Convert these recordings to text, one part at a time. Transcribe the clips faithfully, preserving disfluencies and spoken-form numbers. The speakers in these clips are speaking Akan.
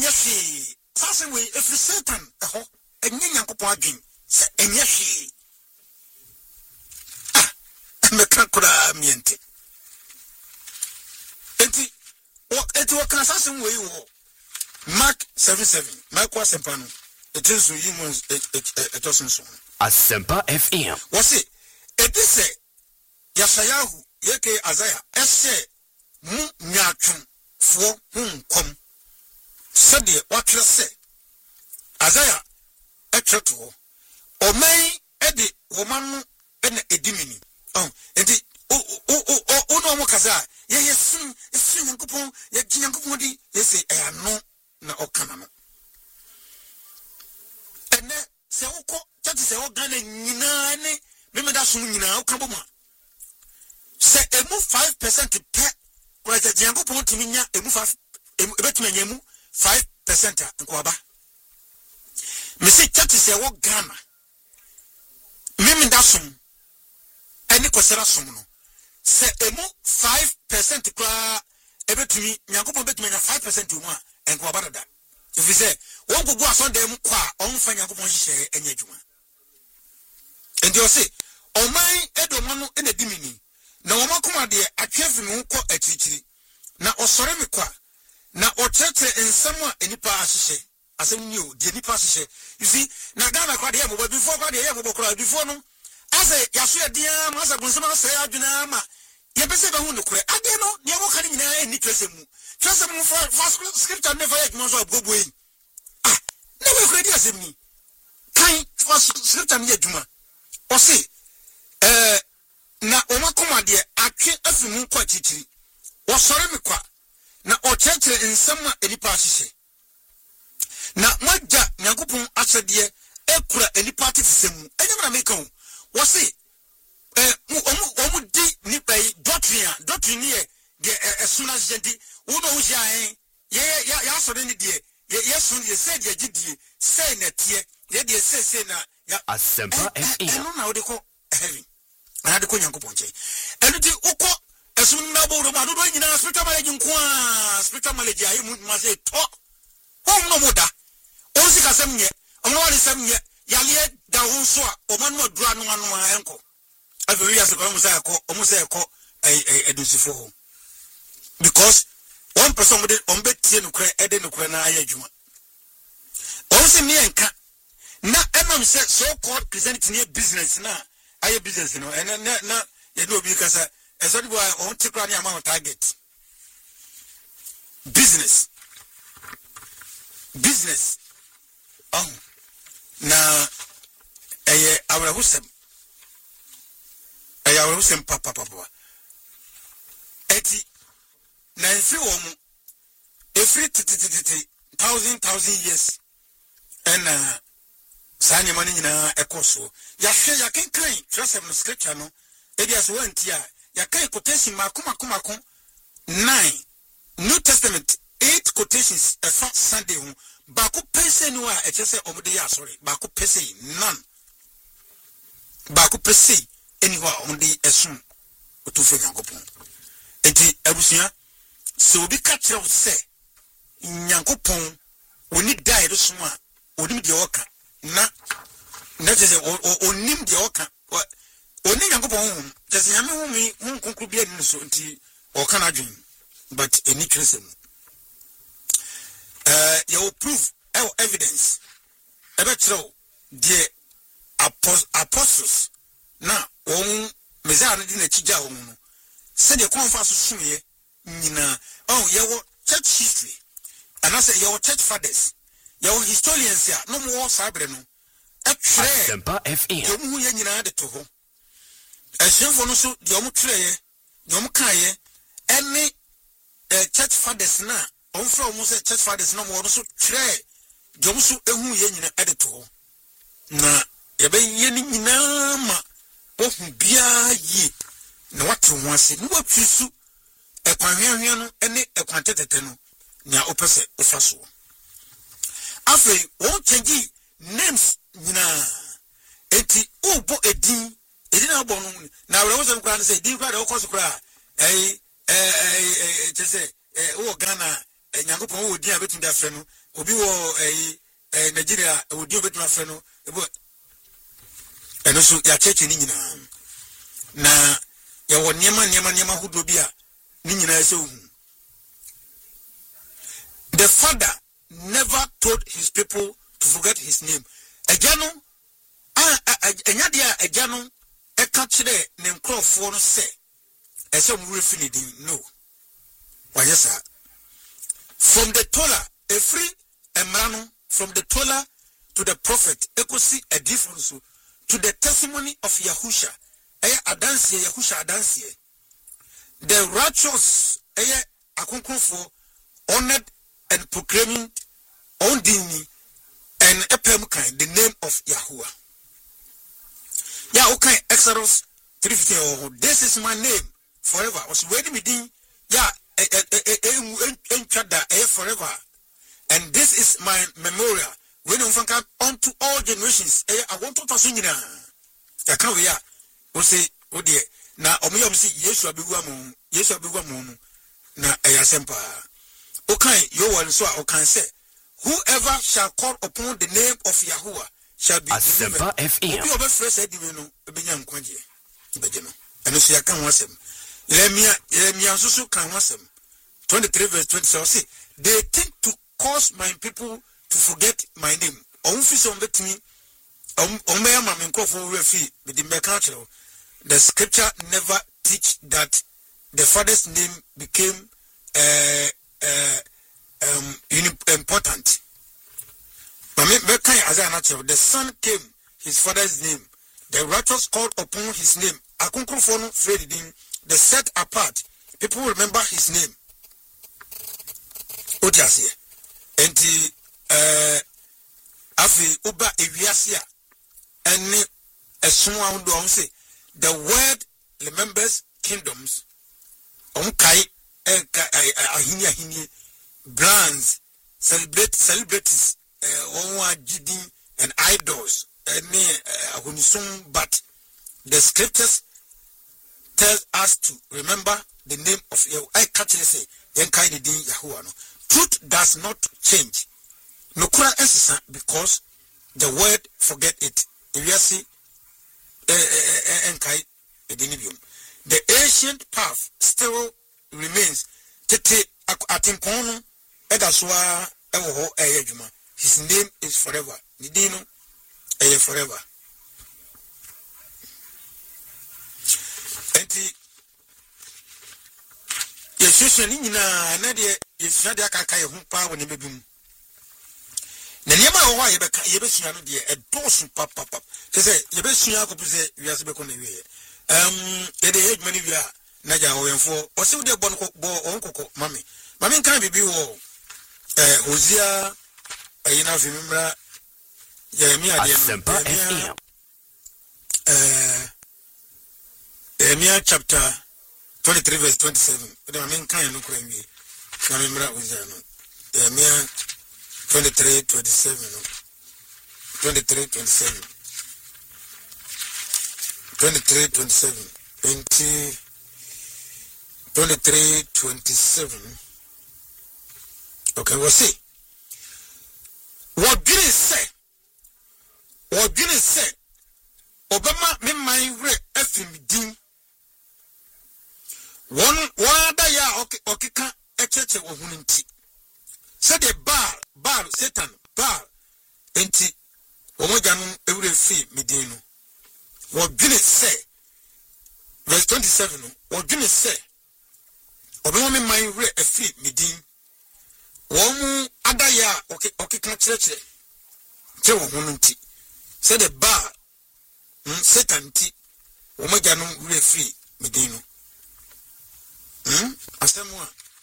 enya hwe sase we if Satan eho enye Nyankopon adwen se enye hwe ah me kan kura miente enti o enti o kan sase we wo Mark seven seven Mark was sempano it is you must it doesn't so Asempa F M was it edise Yasayahu yeke Isaiah ese mu nyatwon fo hunkom sede watwe se Isaiah etreto o mai ede woman ena edimini oh enti o o o o no mo kaza ye yesun yesun Nyankopon ye Nyankopon di yese e no na okana no ene se woko tati se wo gana nyina ne me da so nyina okabo ma se emu five percent pe kwa se Nyankopon timi nya emu five ebetuma nya emu five percent nkwaba me se tati se wo gana me da so eni kosera so no se emu five percent kwa ebetumi Nyankopon betuma nya five percent mu a enko abada if you say won gugu asonde mu kwa on fa Nyankopon hihye enya djuma and you say o man edomo no ena dimini na wo makoma de atwefi no ko akirikiri na osore me kwa na ocheche ensam a enipa ahihye asem ni o de nipa ahihye you see na Ghana kwa de yebo before kwa de yebo kwa before no ase yaso e dia ma ase bonsam ase adwuna ma yebese ba hu no kure ade no ne wo ka ni nyina eni twesemu twesemu for scripture never yet mo so gogo yi ah ne we kure di asem ni kan for scripture ni adwuma o se eh na o makoma de atwe afimu kwa titiri wo sore me kwa na o chechire nsam a enipa ahihye na magya Nyankopon asede ekura enipa atifisemu enyam na meka ho wo se eh omu omu di ni pai doctrine doctrine ye de esuna jenti wo no hia en ye ya ya so ni de ye yesu ye se de gidie se na tie ye de se se na ya Asempa F M no na wo de ko heaven na de ko Nyankopon che enu ti ukọ esun na bo ro ma do do nyina spiritual knowledge nko a spiritual knowledge ayi mu ma se to hom no moda o si ka sem nye o mo wali sem nye ya le da ho so a o ma no dura no anu a enko afi ya se ko mo say ko o mo say ko eh edusifo because one person with on be tie no kra ede no kra na aya adwuma o se mi enka na enam se so called Christianity near business na aya business no na na na ye no bi kasa e so de boy on tikra ni amount target business business oh na eh awra husem eh awra husem papa papa eti na nfi wo mu every titititi thousand thousand years and uh sanya mani nyina ekoso ya hwe ya kenkan trust no scripture no edi aso wantia ya kai quotation makoma koma ko nine New Testament eight quotations a fat Sunday ho ba ko pese no a eche se omude ya sorry ba ko pese none ba ko pese anyhow omude esun otufe Nyankopon enti abusua so obi ka kire wo se Nyankopon oni dai do so a onim de oka na na je onim de oka oni Nyankopon je se nyame hu mi hu konkru bia ni so enti oka na dwen but any criticism uh you will prove our evidence ebetro the apostles na on mezaa no di na chija wo no se de konfa so sumye nyina oh yewo church history and I say yewo church fathers yewo historians ya no mo sabre no atwere Asempa F M yo mu ye nyina de to ho ehemfo no so de omo twere ye de omo kan ye any church fathers na on from say church fathers no mo so twere de omo so ehu ye nyina de to ho na ye be ye ni nyina ma ohu bia yi na watu wanse ni watwisu ekwanhwehwe no ene ekwantetete no nya opese ofaso afi won change names nyina enti ubo edin edin abo no na we wose nkwa say edin kwa de okoso kwa eh eh eh tese eh wo Ghana Nyankopon wo din abetum da frɛ no obi wo eh eh Nigeria odi obetuma frɛ no ebo eno so ya cheche ni nyina na ya wo niema niema niema hodo bi a ni nyina se hu. The father never told his people to forget his name. Ejano ah enya dia ejano e ka kire ne nkrofo no se ese mu refi din no. Wayesa from the Torah a free emrano from the Torah to the prophet ekosi a difference to the testimony of Yahusha eye adansie Yahusha adansie the righteous eye akonkonfo honored and proclaiming on dini and epem kind the name of Yahuwah. Yeah, okay, Exodus three fifteen. Oh, this is my name forever. Was waiting me din. Yeah, forever. And this is my memorial. When you come unto all generations, I want to pass in now. I can't we are. We say, oh dear. Now, Omiyam see, yes, you be one, yes, you be one. Now, I asempa. Okay, you will so I can say, whoever shall call upon the name of Yahuwah shall be Asempa F M. Obi obe said you know, ebenya nkwaje. Ibejeno. Eno so yaka wasem. Yeremia Yeremia so so kan wasem. twenty-three verse twenty-seven say, they think to cause my people to forget my name. Onfi so mbetimi ombeya ma menkofo refi be the mekachero. The scripture never teach that the father's name became uh Uh, um, important. The son came, his father's name. The righteous called upon his name. The set apart. People remember his name. Otiasie. And the uh, Afi Uba Eviasia. And a someone do say the word remembers kingdoms. Onkai. Ahinia Hini brands celebrate celebrities uh and idols uh, but the scriptures tell us to remember the name of I catch say Yahuwah. Truth does not change. No kura esisa because the word forget it. If you see the ancient path still remains. Tete atinkono edaswa ewo eyejuma. His name is forever. Nidino eye forever. Enti yeshusha ni nyina na de yeshusha de akaka ye ho pa woni bebim. Na niema wo wa ye beka ye besua no de edosu papa papa. Sese ye besua akopụ se wiase beko na wie. Um ye de ejuma ni wia naja oyenfo o se de bon ko bo onkoko mami mami kan bibi wo eh Hosea ayina fimra Jeremiah de eh Jeremiah chapter twenty-three verse twenty-seven de mami kan no kura mi na memra Hosea no Jeremiah twenty-three twenty-seven no twenty-three twenty-seven twenty-three twenty-seven twenty twenty-three twenty-seven. Okay, we'll see. What did it say? What did it say? Obama me my re efim din. One one da ya okay okay ka echeche wo hunti. Say the bar bar Satan bar enti omoja no ewure fi medin no. What did it say? Verse twenty-seven. What did it say? Obama me my re efi medin. One adaya okay okay can church che wo hunti. Say the bar Satan ti omoja no re fi medin no. Hmm? Asemwa.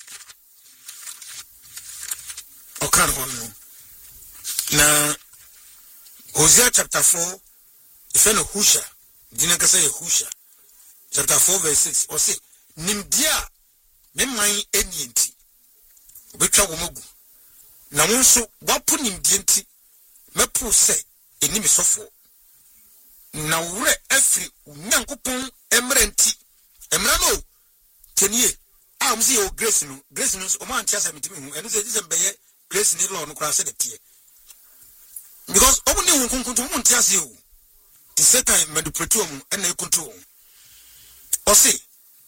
Okan hono. Na Hosea chapter four, if no Husha, didn't say Husha. Chapter four verse six. Or say, Nimdia, Memai Enienti. Betcha womogu. Na wonso wapu nimdienti, mepu se, enimi sofo. Na ure efri, nyankupon emrenti. Emrano. Tenye, ah, mzi yo grace no, grace no, o man tiasa mitimi hu, enu se dise mbeye, grace ni law no kura se de tie because omu ne hu kunkuntu mu ntia se o the second manipulate omu na ekuntu osi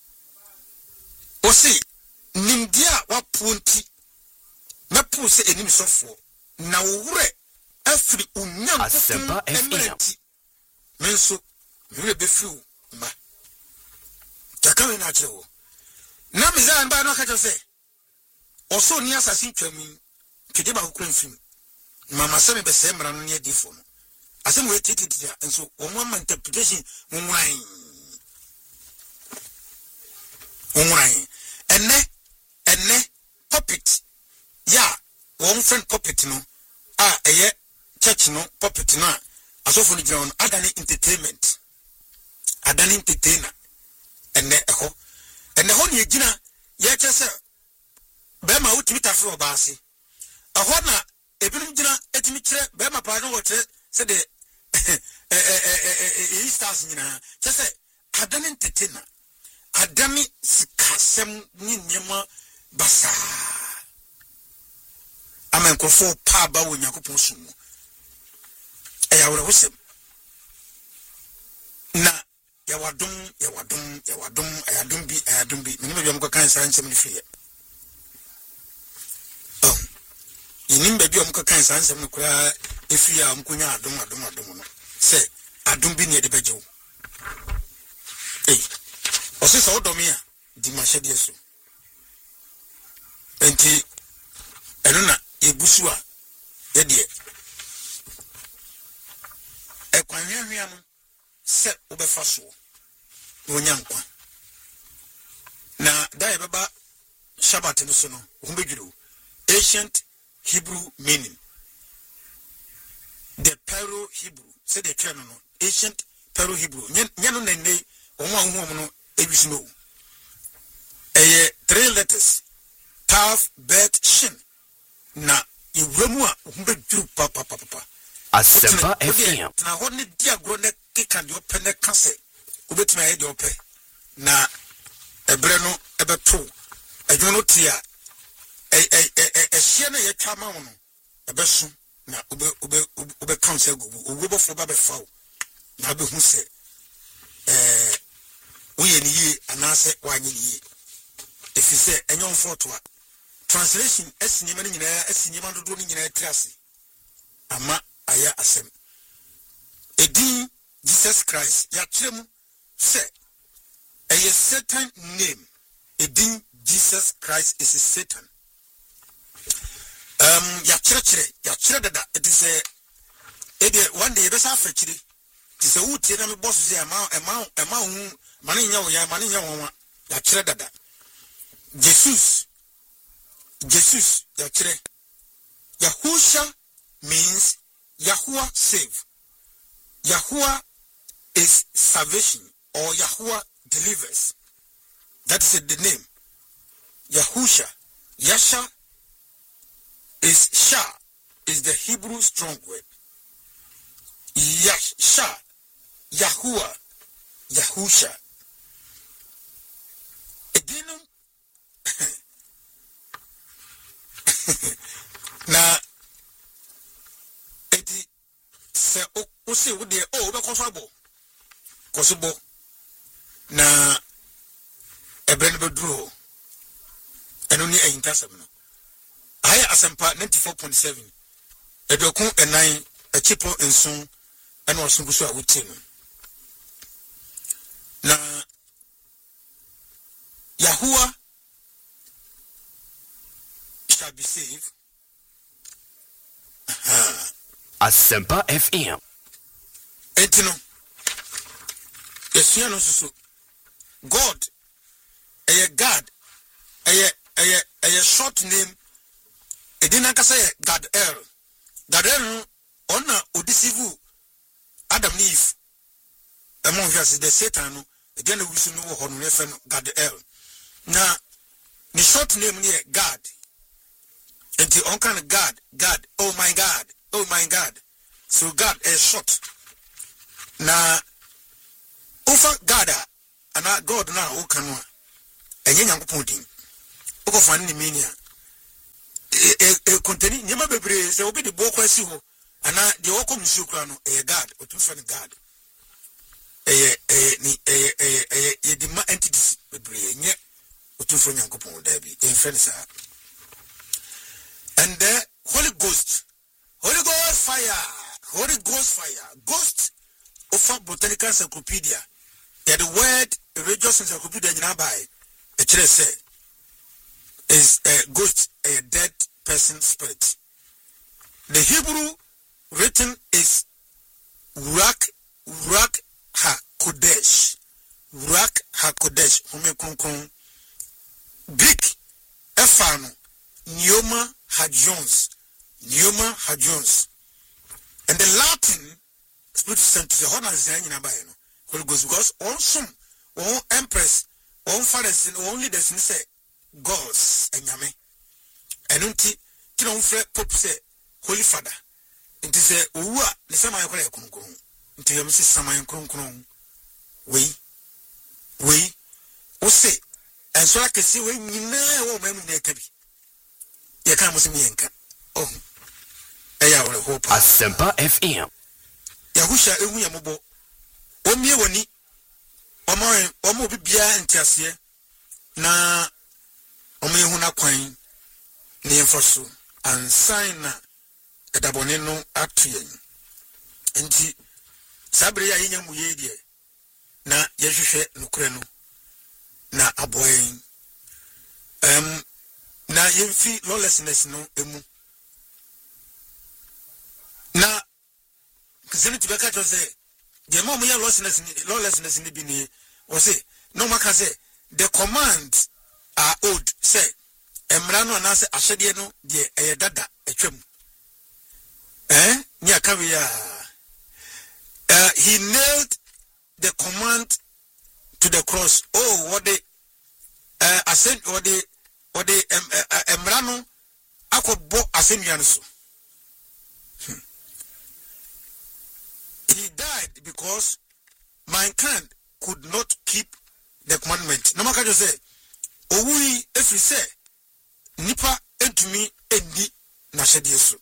osi nimdia wa ponti na pu se enim sofo na wure afiri unyam Asempa F M menso mire be fiu ma takame na kire wo na miza mba no ka je se oso ni asasi twami kede ba kokran fim mama se me be se mra no ne adifo no asem we tititi enso wo mo ma interpretation mo nwan wo nwan enne enne puppet ya one friend puppet no a eye church no puppet no a asofo ni gira on adani entertainment adani entertainer enne eho enne ho ni gina ye chese be ma utimi tafe obaase eho na ebinum gina etimi kire be ma pa no wotre se de eh eh eh stars nyina chese adani entertainer adami sikasem ni nyema basa amen ko fo pa ba wo Yakobon sumu eya wora hosem na ya wadum ya wadum ya wadum ayadum bi ayadum bi me me ko kan san nsem ni fiye oh yinim be bi om ko kan san nsem ni kura efi ya amkonya adum adum adum no se adum bi ne de bejew eh osi so domi a di mashede eso enti eno na ebusu a ye de e kwanhwehwea no se obefa so wonyankwa na da beba Shabbat no so no humbedwiro ancient Hebrew meaning the Pharaoh Hebrew say the channel no ancient Pharaoh Hebrew nya no nene omo ahu no ebisu no eh three letters Tav Bet Shin na iwramu a humbedwiro papa papa Asempa F M na ho ne dia gro ne keka de ope ne kase obetuma ye de ope na ebre no ebeto adwo no tia eh eh eh ehie na ye twa ma wo no ebesu na obe obe obe counsel gugu owo fo ba be fawo na be hu se eh oye ni yi anase wanyi ni yi efise enyon foto a translation esinyema ni nyina esinyema dodo ni nyina trase ama aya asem edin Jesus Christ ya kiremu se a Satan name edin Jesus Christ is a Satan um ya kire kire ya kire dada it is a ede one day be sa afakire it is a wutie na me boss say ama ama ama hu mane nya wo ya mane nya wo ya kire dada Jesus Jesus ya kire Yahusha means Yahuwah save. Yahuwah is salvation or Yahuwah delivers. That is the name. Yahusha. Yasha is Shah is the Hebrew strong word. Yasha. Yahuwah. Yahusha. Edinum. Na se o se wo de o be kosabo kosabo na ebren be duro eno ni ayintasem no aya Asempa ninety-four point seven edokun enan achipo ensun eno osungusu a wuti no na Yahuwah shall be saved. Aha. Asempa F M Etino Yesuya no so God a God a a a short name edina kasa ye God El God El ona odisivu Adam ni Eve among us the Satan no edina wisu no ho no refer no God El na the short name ni God enti on kind of God God oh my God oh my God. So God is short. Na over God and God now who can one. And Yakobon din. Oko fan ni mania. e kontani nyama bebre se obi de boko asi ho ana de wo kom nsu kura no e god otu fa no god eh eh ni eh eh eh ye di ma entities bebre nye otu fa nyankopon da bi e friend sa. And the Holy Ghost, Holy Ghost fire, Holy Ghost fire, Ghost of Botanical Encyclopedia. Yeah, the word religious encyclopedia in Abai, it say is a ghost, a dead person spirit. The Hebrew written is Ruach Ruach HaKodesh, Ruach HaKodesh. Home Greek Efano Neoma Hagions, Neoma Hagions, and the Latin spirit sent to the honor Zen in Abayano. Holy Ghost, because also all empress, all fathers, and only the sin say gods and Yame. And unti Kinon Fred Pope say Holy Father. It is a Uwa, the Samaya Kunkum, until you see Samayan Kunkum. We, we, who say, and so I can see when you know, women in the ya kama musimi yenka oh eya wole hope Asempa F M ya husha ehu ya mobo omie woni omo omo bibia ntiase na omo ehu na kwan ne yemfoso ansan na edabone no atoyen nti sabre ya yenya muye die na yehwehwe nokure no na aboyen em na yemfi lawlessness no emu na kizeni tibeka to say the mom ya lawlessness lawlessness ni bi ni o say no maka say the commands are old say emra no na say ahede no de eye dada atwam eh ni akawe ya uh, he nailed the command to the cross. Oh, what they uh, I said what they or the emrano akobo asenuanso. He died because mankind could not keep the commandment. No matter just say owi every say nipa entumi eni na hyede yesu.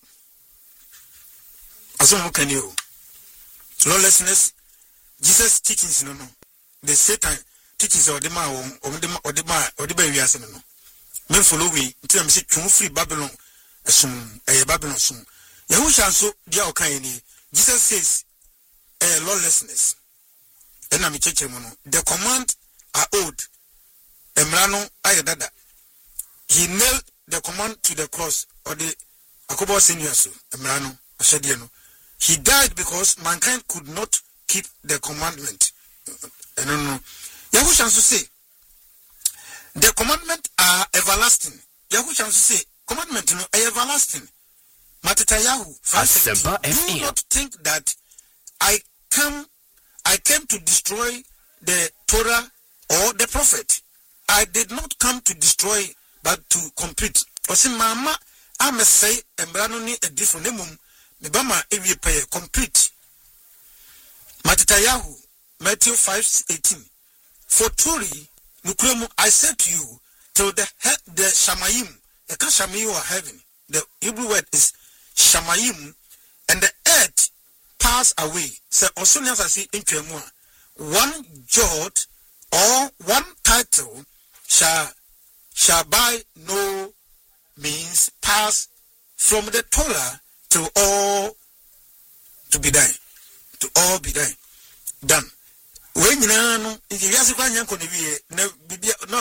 Aso mo kan you lawlessness Jesus teachings no no the Satan teachings or the ma or the or the ma or the baby as no men follow we until I'm say tun free Babylon asum eh Babylon sum Yahusha so dia okan ni Jesus says eh lawlessness and am church mo no the command are old emrano ayedada he nailed the command to the cross or the akobo senior so emrano ashede no he died because mankind could not keep the commandment. I don't know. Yahusha so say the commandment are everlasting. Yahusha so say commandment no are everlasting. Matatayahu do not think that I come I came to destroy the Torah or the prophet. I did not come to destroy but to complete. Osi mama I'm a say embrano ni a different name Mebama ewie pay complete. Matitayahu Matthew five eighteen. For truly nukremu I said to you till the he- the shamayim the kashamayim of heaven. The Hebrew word is shamayim and the earth pass away. So also as I see in Tremua, one jot or one title shall shall by no means pass from the Torah to all to be done. To all be done. Done. When you know, if you ask one young convey, no, be no,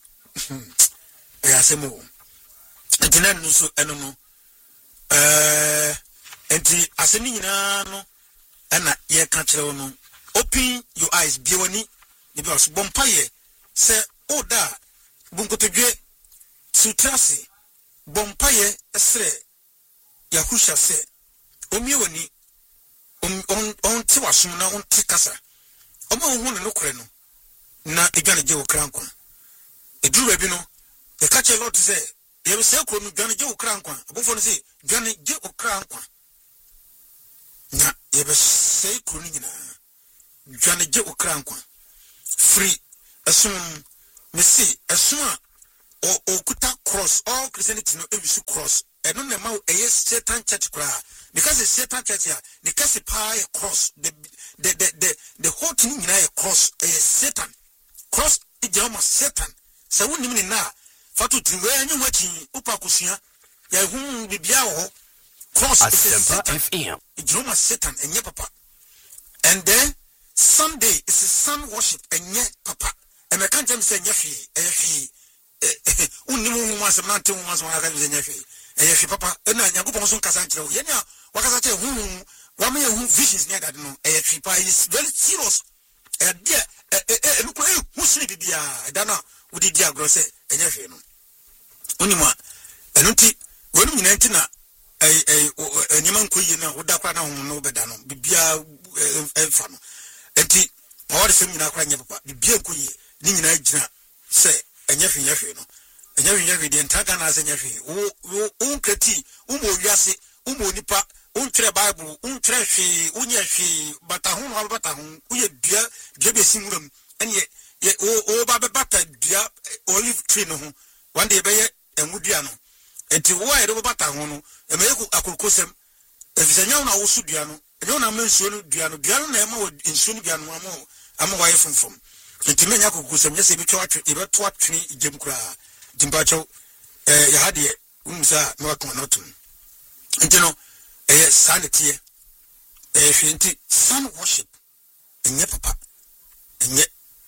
I ask him. And then so animal. Uh, and the Asenina and a year country. Open your eyes, Bioni, because Bompaye say, oh, da, Bunko to J. Sutrasi, Bompaye, say, Yahusha say, Omioni. on on on tiwasum na on tikasa omo hu no kore no na egane je wo krankwa eduru ba bi no e ka che lot say ye be say kro no gane je wo krankwa abofo no say gane je wo krankwa na ye be say kro no nyina gane je wo krankwa free asum me see asum o okuta cross all Christianity no ebisu cross eno na ma eye Satan church kra because the Satan church ya because pa a cross the the the the, the whole thing nyina a cross a Satan cross ijama Satan se wonim ni na fatu triwe anyu wachi upa kusua ya hu bibia wo cross is Satan F M ijama Satan enye papa and then Sunday is a sun worship enye papa and me kan tell say enye hwe ehwe unimu mwase mante mwase wana kazi enye hwe enye hwe papa ena Nyankopon so nkasa nkyerɛ wo ye na wakasa kyerɛ hu wa me hu visions near that no enye hwe pa is very serious e dia e no ko e hu sini bibia da na wo di dia gro say enye hwe no unimu eno ti wonu nyina ntina eh eh enima nkoyi na wo da kwa na hu no beda no bibia fa no enti all the same nyina kwa nya papa bibia nkoyi ni nyina gyina say enye hwe nya hwe no enye hwe nya hwe de ntaka na ase nya hwe wo wo kreti wo mo wiase wo mo nipa wo ntwere bible wo ntwere hwe wo nya hwe bata ho no bata ho wo ye dua dua be simuram ene ye wo ba be bata dua olive tree no ho one day be ye enwudua no enti wo aye do bata ho no e me yeku akurukosem efisanya na wo su dua no enyo na mensuo no dua no dua no na e ma wo nsuo no dua no amo amo waye fomfom enti menya akurukosem nyese bi twa atwe e be to atwe igem kura dimbacho eh ya hade umsa no akon no tum enti no eh sanity eh hwenti sun worship enye papa enye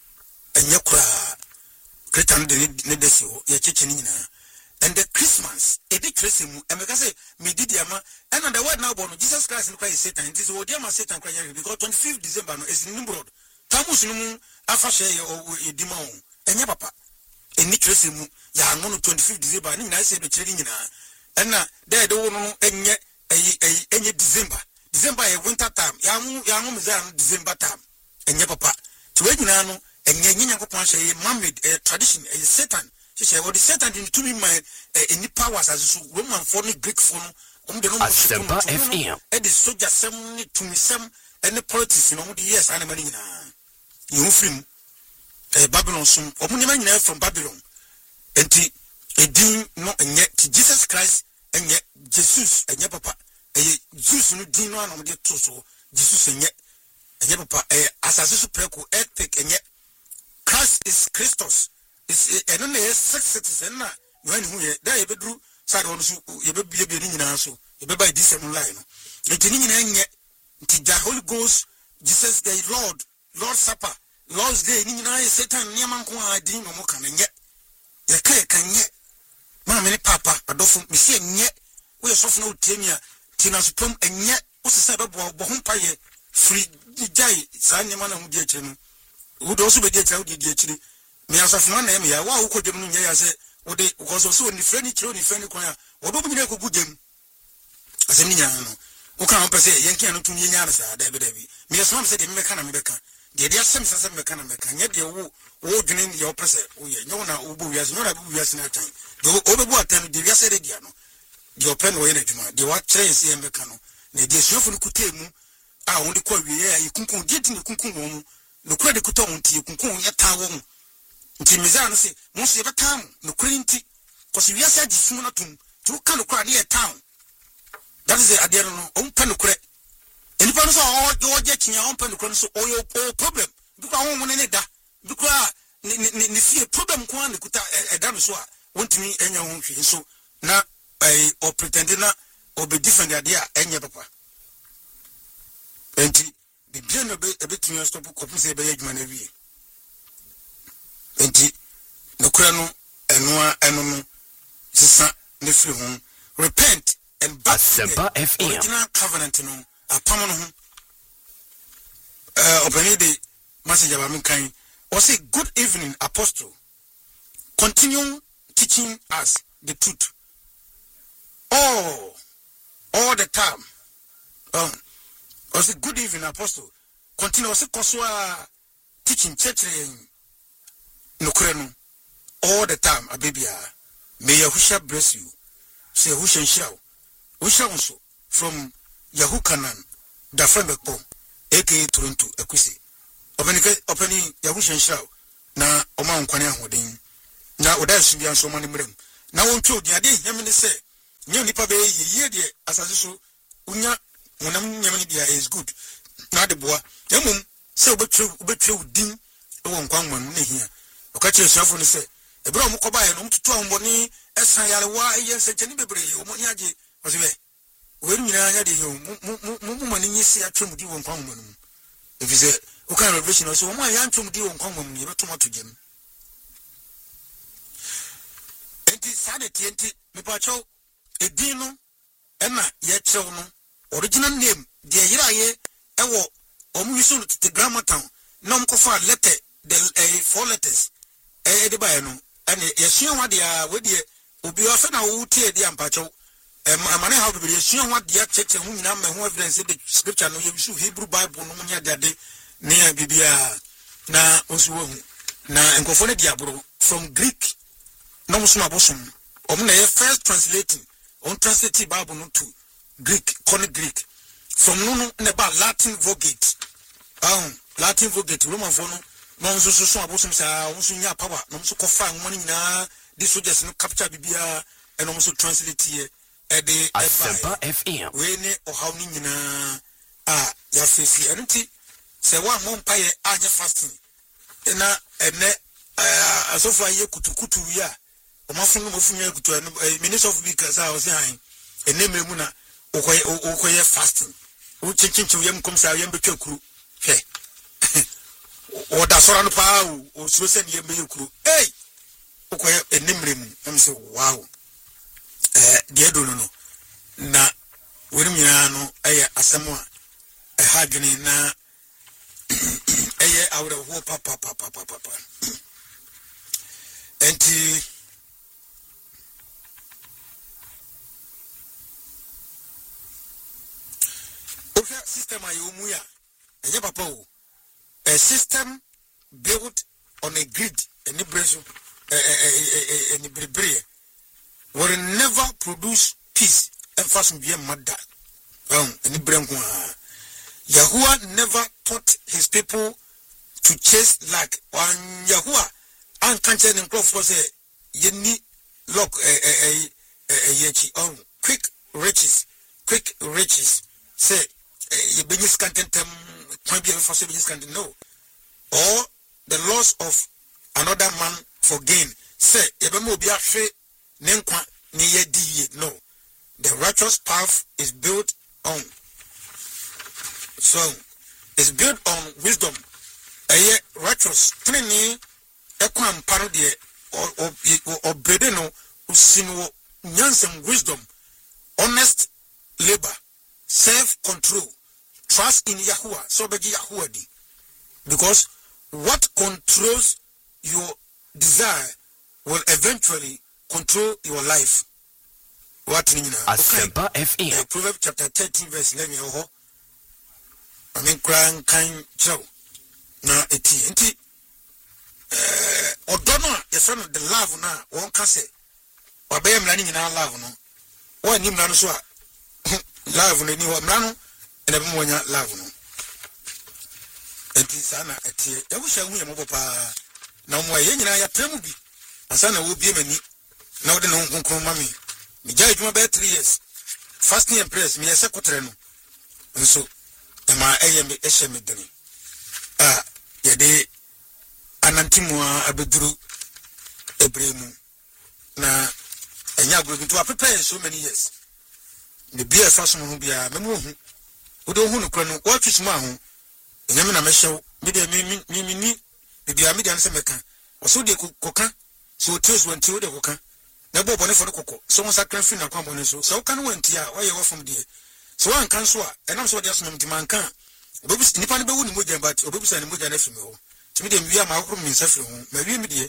enye kura kretan de ne desi ho ya cheche ni nyina and the Christmas e di Christmas e me ka say me didi ama and the word now born Jesus Christ no Christ Satan it is o dia ma Satan Christ because twenty-fifth December no is Nimrod tamus no afa share o edima o enye papa eni Christmas ya no twenty-fifth December ni nyina say be kire nyina and na there de wo no enye enye December December e winter time ya mu ya mu mza December time enye papa to we nyina no enye nyinya kopon share man-made tradition e Satan she say what the Satan didn't to me my any powers as so Roman for the Greek for um the number Asempa F M and the soldier sem to me some and the politics you know the years animal na you film eh Babylon sum omu nyina from Babylon enti edin no enye Jesus Christ enye Jesus enye papa eh Jesus no din no anam de to so Jesus enye enye papa eh asase so preko epic enye Christ is Christos is eno na six citizen na when hu ye da ye bedru side won so ye be bie bie ni nyina so ye be buy this same line no enti ni nyina enye enti the Holy Ghost Jesus the Lord Lord Supper Lord's Day ni nyina ye Satan ni amanko adin no mo kan enye ye kai kan nye ma me ni papa adofo me se enye wo ye sofo na otiemia tina supom enye wo se se be bo bo ho pa ye free jai sa nyama na hu di akire no wo do so be di akire wo di di akire me asafo na em ya wa wo kodem no nya ya se wo de wo so so ni frani kire ni frani kon ya wo do bunyina ko gudem asem ni nya no wo kan pese yenkia no tun yenya na sa da be da bi me so am se de me ka na me be ka de de asem se se me ka na me ka nya de wo wo dwene ni yo pese wo ye nyo na wo bu wiase no na bu wiase na tan de wo be bu atan de wiase de dia no de open wo ye na dwuma de wa kire se me ka no na de suafo no kutemu a wo de kwa wie ya ikunkun de tin ikunkun wo mu no kura de kuta wo nti ikunkun ya ta wo mu nti mizano se mo se betam no krinti kosi wiase agi sumu na tum tu kan no kura ne town that is the idea no on pen no kure enipa no so o je kinya on pen no kure so o yo problem because won won ne da because ni ni ni fie problem ko an kuta e da no so a wontimi enya ho hwe so na eh o pretend na o be different idea enya papa enti bibia no be e betumi stop ko pese be adwuma na wie enti no kura no eno eno no sisa ne free home repent and back Asempa F M original covenant no apam no ho eh obani de message about me kan o say good evening apostle continue teaching us the truth all all the time um o say good evening apostle continue o say koswa teaching church no krenu all the time abibia may Yahusha bless you say Yahusha shiraw Yahusha so from Yahukanan da friend ko aka Toronto akusi openike openi Yahusha shiraw na oma nkwane ahoden na oda subia so mani mrem na woncho di ade yamene say nya nipa be ye de asase so unya wonam nyam ni bia is good na de boa emum se obetwe obetwe udin ewo nkwan nwanu ne hia okache suafo ne se ebra mo koba ye no mtutu ahoboni esan yare wa eye nsekeni bebre omo ni age osibe we nyina anya de yo mu mu mani nyisi atwemudi wo nkwan nwanu efize o kan revelation so omo ya ntwemudi wo nkwan nwanu ye beto mato gem enti sade tienti me pa cho edin no ena ye chew no original name de yiraye ewo omu wiso to grammar town na mkofa letter the uh, four letters eh de bae no ene yesua wa de a we de obi ofa na wo tie de ampacho amane how be yesua wa de check hu nyina ma hu evidence the scripture no yebisu Hebrew Bible no nya de ne bibia na osuwo hu na enkofo ne diaboro from Greek no musuma bosom omu na ye first translating on translate Bible no to Greek, call Greek. From no no about Latin Vulgate. Um, Latin Vulgate, Roman phono, no so so about some sa, also nya power, no so cofa money na, this so just no capture bibia, and also translate here at the Asempa F M. Wene or how ni na ah, ya face and say one mon pie anya fasting. And na and ne uh so far ye kutu kutu ya. Omafunu mofunya kutu minister of because I was saying, and name muna. Okoye okoye fasting o chinchinchi yem komsa yem betwa kuru hwe o da sora no pa o so se yem be kuru hey okoye enimrem em se wow eh de do no na wori nyina no eye asem a eh hadwene na eye awre ho papa papa papa enti system ayumuya enye papa o a system built on a grid and breso eh eh eh will never produce peace and fashion be mother um any brenko Yahuwah never taught his people to chase lack one Yahuwah and can't in cloth for say yeni lock eh eh eh yechi on quick riches quick riches say you business content point be for business content no or the loss of another man for gain say ebemo obi ahwe ne nkwa ne yedi no the righteous path is built on so it's built on wisdom eh righteous training ekwa mparo de obede no usino nyansem wisdom honest labor self-control, trust in Yahuwah, so be Yahuwah di. Because what controls your desire will eventually control your life. What mean now? Asempa F M. Uh, Proverbs chapter thirteen verse eleven. Oh, I mean, crying kind chow. Na eti eti. Uh, odono the son of the love na one can say. Obey me nani na love no. One ni na no so. Love no ni wa mrano ena be mo nya love no enti sana eti e wo hwa hu ye mo papa na mo ye nyina ya tremu bi asana wo bi mani na wo de no nkonkron mami me ja adwuma be three years fasting and prayers me yese kotre no nso e ma eye me ehye me deni ah ye de anantimu abeduru ebremu na enya agro to prepare so many years the beer fashion who be a memo who don't who no what is ma ho enyame na mehyew me de me me ni the beer me de ansem meka so de koka so tis when tis de koka na bo bone for kokko so won sacrifice na kwambo ne so so kan wanti a why you from there so wan kan so a enam so de aso mti man kan obi nipa ne be wu ni moja but obi sa ni moja na fimi ho timi de wi ama akoro min safiri ho ma wi mi de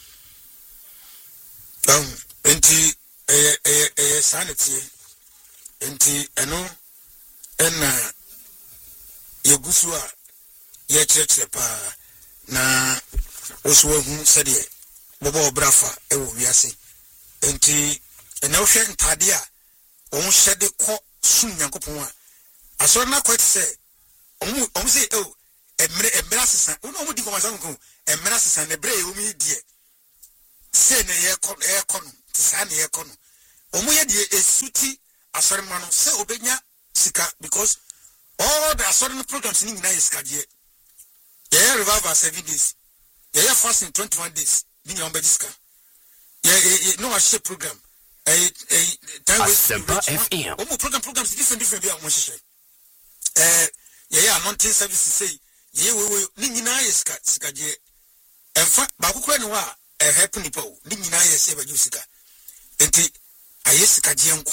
um enti eh eh eh sanity enti eno ena yegusu a ye church pa na osuwa hu sede bobo obrafa e wo wiase enti ena ohwe ntade a on hyede ko sum Nyankopon a aso na kwet se omu omu se o emre emra sesa ono omu di komasa nko emra sesa ne bre omu die se ne ye ko e ko no tisa ne ye ko no omo ye de esuti asori ma no se obenya sika because all the asori programs ni nyina ye sika de ye revival seven days ye ye fasting twenty-one days ni nyina be sika ye no a share program eh eh time F M omo program programs different different be a mo hye eh ye ye anointing services say ye we we ni nyina ye sika sika de enfa ba kokora ni wa eh help nipa o ni nyina ye se ba ju sika enti ayesika je nko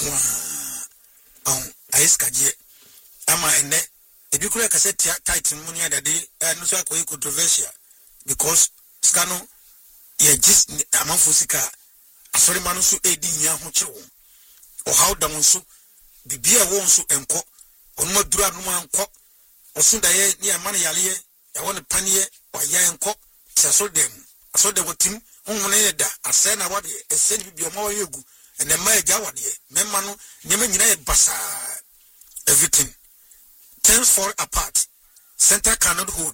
a on ayesika je ama ene ebi kura ka set title mu ni adade no so akoyi controversial because skano ye just amanfo sika asori manu so edi nya ho kyewo o how da mo so bibia wo nso enko onuma dura no anko osun da ye ni amane yale ye ya won panie o ya enko so dem so dem wotim honhon ye da ase na wode ese ni bibia ma wo yegu and the my jawadi, Memano, Nemina Basa, everything. Things fall apart. Center cannot hold.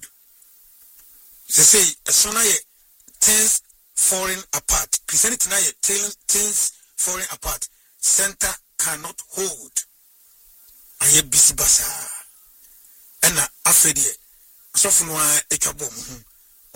They say, as soon as things falling apart, Christianity things falling apart, center cannot hold. I hear busy basa. And after the so from one ekabom,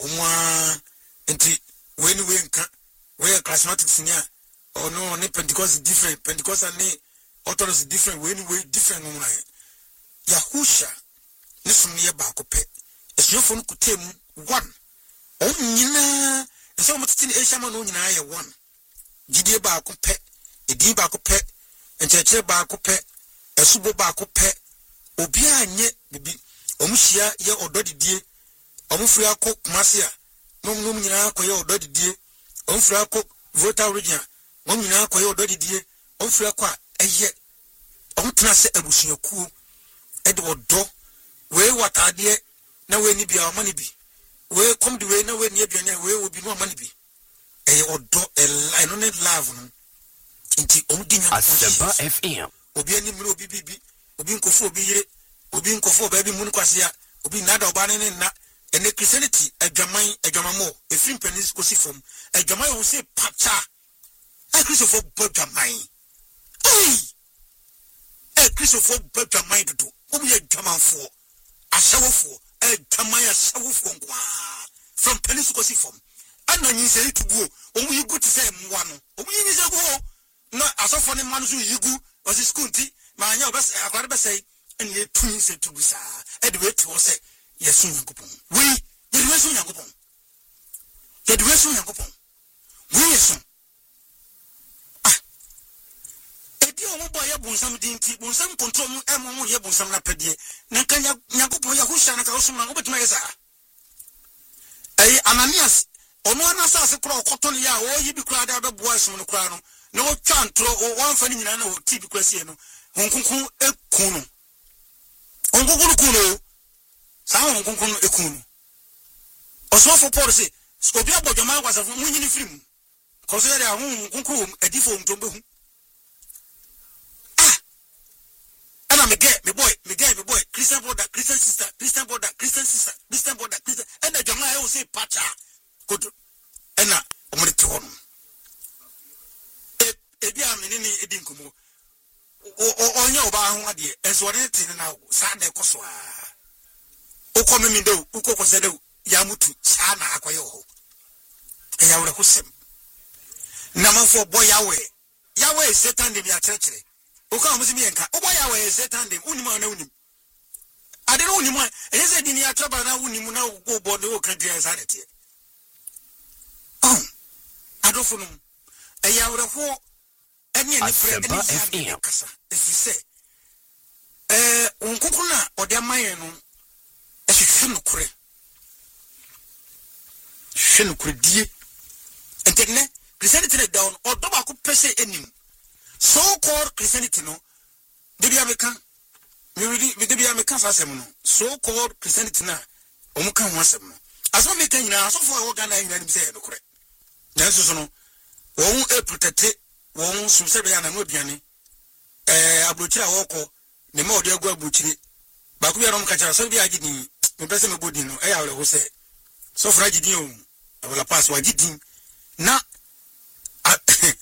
one enti when we where charismatics in oh no, ne Pentecost is different. Pentecost and ne Orthodox is different. We anyway different online. Yahusha, ne sumye ba kope. Es yo fonu kutem one. Oh nyina, es yo mutiti ni Asia man o nyina ye one. Gidie ba kope, edi ba kope, encheche ba kope, esubo ba kope. Obi anye bibi. Omushia ye ododidie. Omufri akọ Kumasia. Nom nom nyina akọ ye ododidie. Omufri akọ Volta region. Mom nyina akọ ye ododidie. Omufri akọ eye. Omtena se abusuakuo. Ede odo. We watade na we ni bia amani bi. We come the way na we ni aduane we obi no amani bi. Eye odo e no ne love no. Nti omdi nya Asempa F M. Obi ani mre obi bibi. Obi nkofo obi yire. Obi nkofo ba bi mu nkwase a. Obi nada oba ne ne na. Ene Christianity adwaman adwamamo efrim penis kosi fom. Adwaman wo se pacha. A Christopher Bodjaman. Hey! A Christopher Bodjaman to do. Obi a German for a shower for a Tamaya shower for from Peniscosi form. And then you say to go, only you go to say one. Only you say go. No, as of one man who you go was a school tea. My young best, I got to say, and ye twins said to Gusa. Edward was say, yes, soon Yakupon. We, the Wesson Yakupon. The Wesson Yakupon. We soon. Omo boy bonsam dinti bonsam control mu emo mu ye bonsam na pedie na kan Yakupon Yahusha na ka osuma obetuma yesa eh Ananias ono anasa ase kro okoto ne ya o yi bi kra da be boy som no kra no na o twa ntro o wanfa ni nyina na o ti bi kwase no honkonkon ekun no honkonkon kun no sa honkonkon ekun no osofo Paul say obi abodwama kwasafo mu nyini film ko so ya da honkonkon edifo mtombe hu me get me boy, me get me boy, Christian brother, Christian sister, Christian brother, Christian sister, Christian brother, Christian, and the Jama will say Pacha. Good, and now I'm going to tell him. If you are in any Edinkumo, or your Bahama, dear, as what it is now, Sunday Koswa. O come in do, Uko Kosedo, Yamutu, Sana Aquayo. And I will host him. Number four boy Yahweh. Yahweh is Satan in your church. Oka musimi enka oboya we Satan dem unima na unim ade no unim e yese di ni atraba na unim na go board o kan dia sanity oh adofo no e ya wre ho ene ni frɛ ene ya kasa esi se eh unkukuna ode mayen no e hwehwe no kure hwehwe no kure die entene Christianity down odo ba ko pese enim so-called Christianity no, they be American. We they be American fashion no. So-called Christianity na, omuka wasem no. As one make na so for organ na him say no correct. Nanso so no, won e protect, won sumse be na no aduane. Eh abrochira woko, ne ma odi agu abrochire. Ba ku bi arom kacha so bi agidin, me pese me bodin no, e ya wole ho say. So fra agidin o, abula pass wa agidin. Na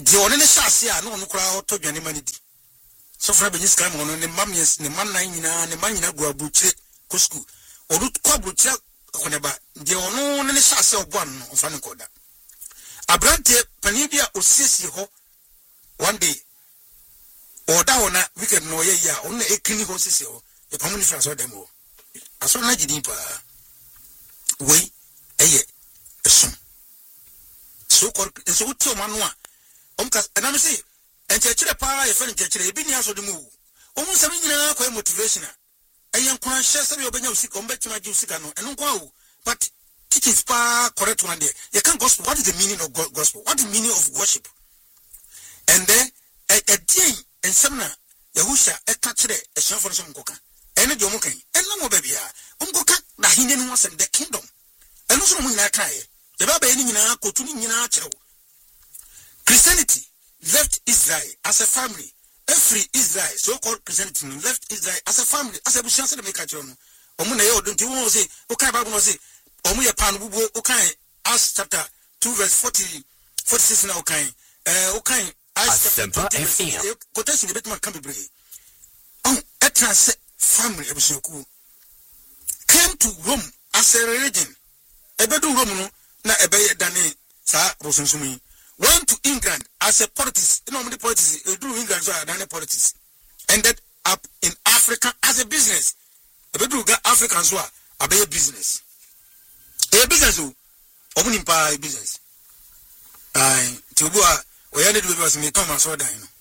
de one ne hyase a na ono kura oto dwane manidi so fra benyi sika mo no ne mam yes ne man nan nyina ne man nyina go abuchire ko school odu ko abuchire koneba de ono ne hyase obo an ofa ne koda abrante panibia osiesie ho one day oda ona weekend no ye ya ona ekini ho sisi ho e pamuni fra so dem ho aso na gidi pa we eye esum so ko so uti o manu a omka na me say enchechire pa ye fa enchechire ebi ni aso dem wo omu sam nyina ko motivation a eye nkwa hye se be obenya usika ombetuma ji usika no eno nkwa wo but teachings pa correct one day you can gospel. What is the meaning of gospel? What is the meaning of worship? And then a a day and semna Yahusha a catch it a shop for some coca and a jomokan and no more baby umcoca the hidden was in the kingdom and also when I try the Baba in a cotuni in a Christianity left Israel as a family. Every Israel, so called Christianity left Israel as a family, as a chance to make a journal. Omuna yo don't you say okay Bible say Omuya pan bubo okay Acts chapter two verse forty forty-six na okay eh okay Acts chapter two quotation the betman can be brave. Oh etrans family ebusoku came to Rome as a religion. Ebedu Rome no na ebeye dane sa rosunsumi. Went to England as a politics, you know the politics do England so dane politics. Ended up in Africa as a business. Ebedu ga African so abeye business. A business o omunim pa business. Ai tibua we had to was me come so dan no.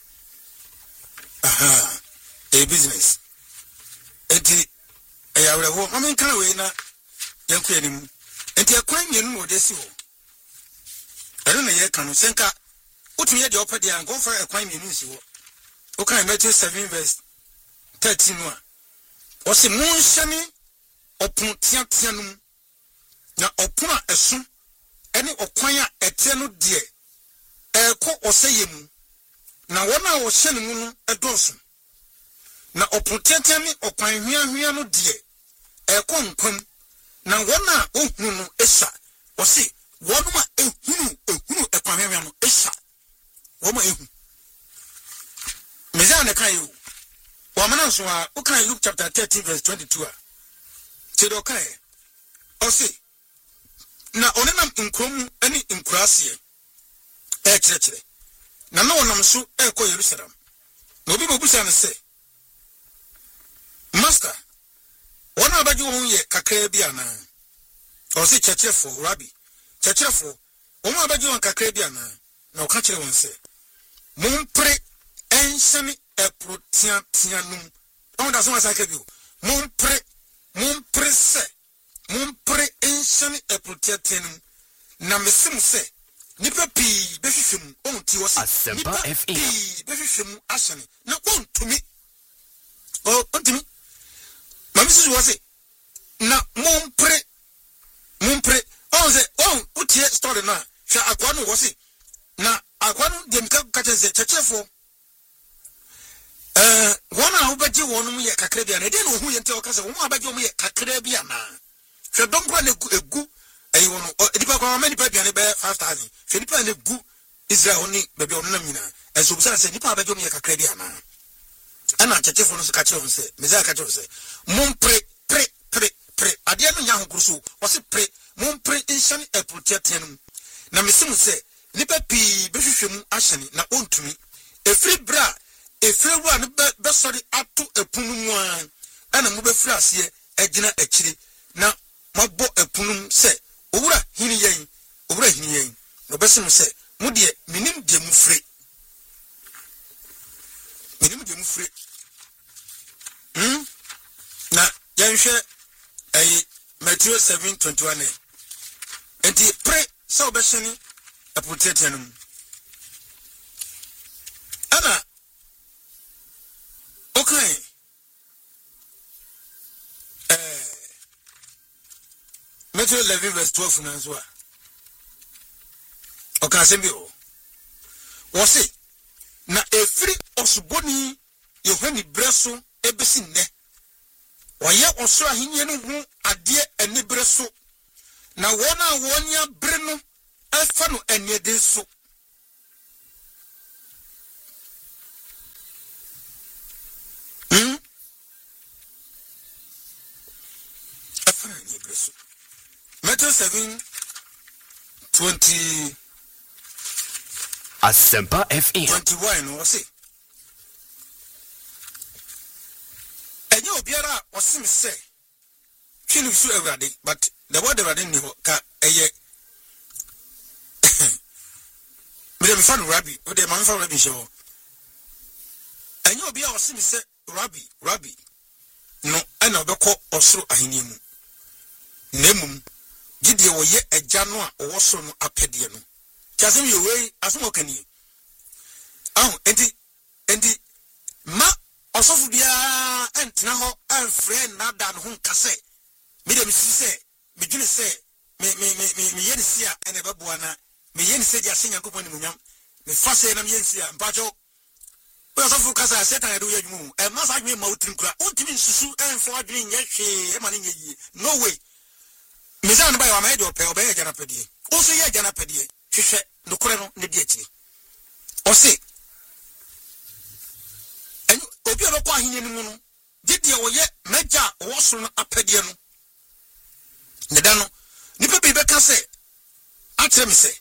Aha. A business. Enti e ya wo mama kan we na yanku anim. Enti akwan yenu no de si ho. Ero na ye kan senka utumi ye de opede an go for akwan yenu si ho. O kan Matthew seven verse thirteen no. O se mun hyane opun tia tia no na opuna esu ene okwan a ete no de eko oseyemu na wona wo hye ne mu no edoso na opotete ne okwan hwia hwia no de eko nkwam na wona ohunu no esa wo se wonuma ehunu ehunu ekwan hwia no esa woma ehu meza na kai wo mana so a ukan Luke chapter thirteen verse twenty-two a tedo kai o se na onenam nkrom ani nkurase e kyerɛkyerɛ na na onam so e kɔ Jerusalem na obi bobusa ne sɛ master wona abaji won ye kakra bi ana o se kyerɛkyerɛfo rabbi kyerɛkyerɛfo won abaji won kakra bi ana na o ka kyerɛ won sɛ mompre enhyene eprotia tianum on da so asaka bi mompre mompre sɛ mompre enhyene eprotia tianum na mesim sɛ nipa pi behwehwem on ti wose nipa pi behwehwem asane na on tumi o ontumi mamisi wose na mompre mompre on ze on utie story na hwa akwa no wose na akwa no dem ka ka tse chechefo eh wona obaji wonum ye kakra bia na de no hu ye nte o ka se won abaji wonum ye kakra bia na hwa donkwa na egu ayi wono nipa kwa many pa bia ne be five thousand hwa nipa na egu Israel oni bebia ono na nyina enso busa se nipa abaji wonum ye kakra bia na ana chechefo no so ka che won se meza ka che won se mom pre pre pre pre ade no nya honkruso o se pre mom pre enhyane eprotetenum na mesim se nipa pi behwehwem ahyane na ontumi efri bra efri wa no be sori ato epunu mu an ana mo be fri ase agina akire na mabo epunum se owura hini yen owura hini yen no besim se mo de minim de mu fri minim de mu fri hm na yanhwe ay Matthew seven twenty-one enti pre so be sheni apotetenum ana okay eh Matthew eleven verse twelve na so a okay sembi o wo se na efri osuboni Yohani breso ebesi nne waye oso ahenye no hu ade ani breso na wona wonya bre no afa no aniede so preso. Matthew seven twenty Asempa F M twenty-one no say. Enyo obiara osim say twinu su awrade but the word awrade ni ho ka eye me fan rabbi o de man fan rabbi show. Enyo obiara osim say rabbi rabbi no ana obekọ osoro ahini mu nemum gidie wo ye agya no a owo so no apede no kyasem ye wei asomo kanie ah enti enti ma osofu bia entena ho enfre na da no ho kase me dem si se me dwene se me me me me ye ne sia ene beboa na me ye ne se dia senya kopon ni munyam me fa se na me ye sia mpacho we osofu kasa setan edo ye dwumu e ma sa dwene ma utrim kura untimi nsusu enfo adwene nye hwe e ma ne nye yi no way me za no ba yo ma e de ope obe ye jana pedie o so ye jana pedie hwehwe ndokore no ne de akiri o se enyo obi obekọ ahine ni mu no gidie wo ye meja wo so no apedie no ne da no nipa bi be ka se atrem se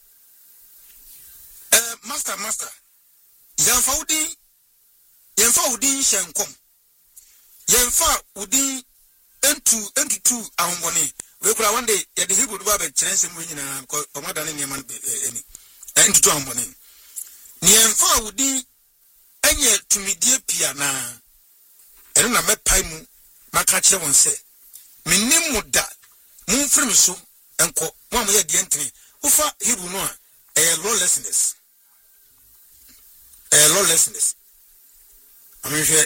eh master master yanfa udi yanfa udi hyenkom yanfa udi entu entutu ahonbone we kura one day ya de hibu do ba be kyerensem we nyina ko omada ne niam eni entutu ahonbone ni yanfa udi enye tumidie pia na eno na mepai mu maka kire won se menim muda mun frem so enko mo am ye de entene ufa hibu no a eh lawlessness eh lawlessness amehwe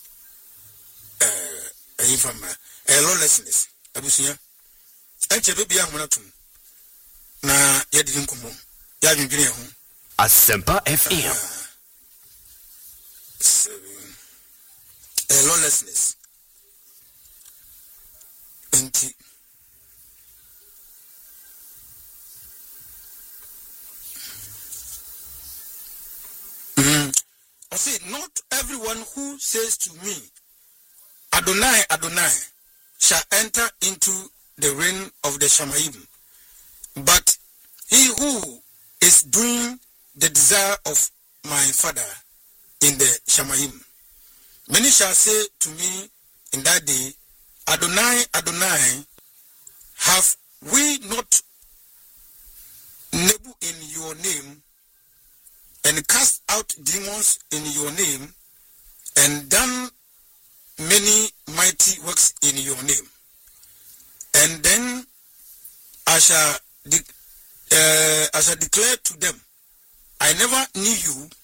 eh ayi fama eh lawlessness abusia enche be bia hona tum na ye de nkomo ya dwendwene ho Asempa F M eh lawlessness enti I say, not everyone who says to me, Adonai, Adonai, shall enter into the reign of the Shamaim, but he who is doing the desire of my Father in the Shamaim. Many shall say to me in that day, Adonai, Adonai, have we not Nebu in your name, and cast out demons in your name, and done many mighty works in your name? And then I shall, de- uh, I shall declare to them, I never knew you.